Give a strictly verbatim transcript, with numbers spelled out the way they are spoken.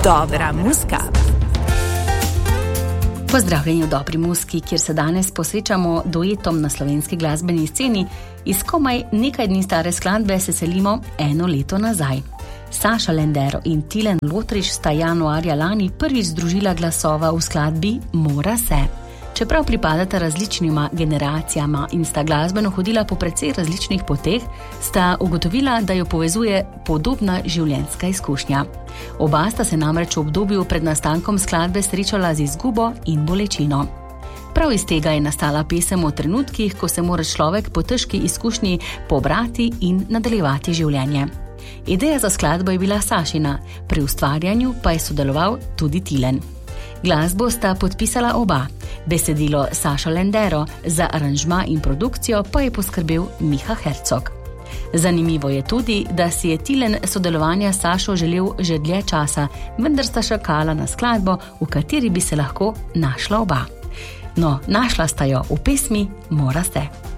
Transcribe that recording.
Dobra muska. Pozdravljeni v Dobri muski, kjer se danes posvečamo duetom na slovenski glasbeni sceni. Iz komaj nekaj dni stare skladbe se selimo eno leto nazaj. Saša Lendero in Tilen Lotrič sta januarja lani prvič združila glasova v skladbi Mora se. Čeprav pripadata različnima generacijama in sta glasbeno hodila po precej različnih poteh, sta ugotovila, da jo povezuje podobna življenjska izkušnja. Oba sta se namreč v obdobju pred nastankom skladbe srečala z izgubo in bolečino. Prav iz tega je nastala pesem o trenutkih, ko se mora človek po težki izkušnji pobrati in nadaljevati življenje. Ideja za skladbo je bila Sašina, pri ustvarjanju pa je sodeloval tudi Tilen. Glasbo sta podpisala oba, besedilo Saša Lendero, za aranžma in produkcijo pa je poskrbel Miha Hercog. Zanimivo je tudi, da si je Tilen sodelovanja s Sašo želel že dlje časa, vendar sta čakala na skladbo, v kateri bi se lahko našla oba. No, našla sta jo v pesmi Mora se.